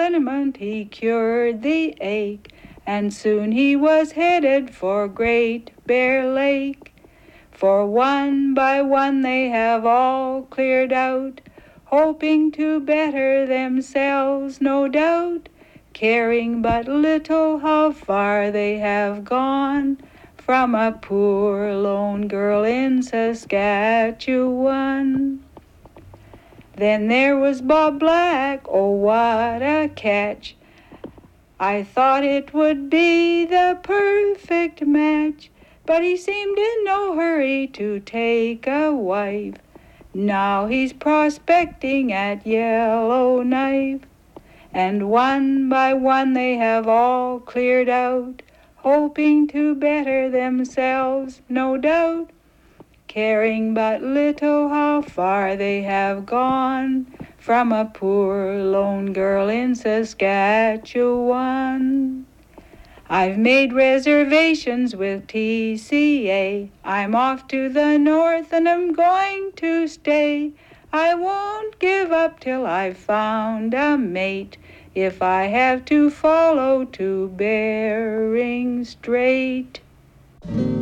liniment he cured the ache, and soon he was headed for Great Bear Lake. For one by one they have all cleared out, hoping to better themselves, no doubt, caring but little how far they have gone from a poor lone girl in Saskatchewan. Then there was Bob Black, oh what a catch! I thought it would be the perfect match, but he seemed in no hurry to take a wife. Now he's prospecting at Yellowknife, and one by one they have all cleared out, hoping to better themselves, no doubt, caring but little how far they have gone from a poor lone girl in Saskatchewan. I've made reservations with TCA. I'm off to the north and I'm going to stay. I won't give up till I've found a mate, if I have to follow to Bering Strait.